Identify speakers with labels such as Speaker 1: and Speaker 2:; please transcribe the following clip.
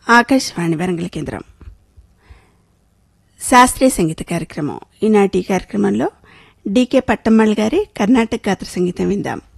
Speaker 1: ఆకాశవాణి వరంగల్ కేంద్రం శాస్త్రీయ సంగీత కార్యక్రమం. ఈనాటి కార్యక్రమంలో డికే పట్టమ్మల్ గారి కర్ణాటక గాత్ర సంగీతం విందాం.